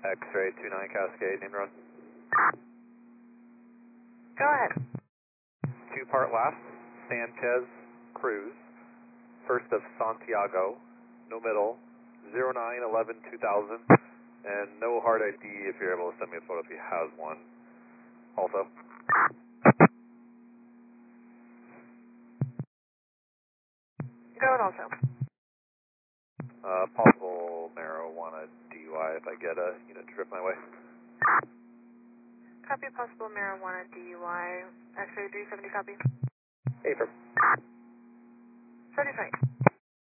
X-ray 29 Cascade, name run. Go ahead. 2-part last, Sanchez Cruz, 1st of Santiago, no middle, 09/11/2000, and no hard ID if you're able to send me a photo if he has one. Also. Go ahead also. Possible marijuana DUI if I get a unit trip my way. Copy possible marijuana DUI. X-ray 370 copy. Affirm. 75.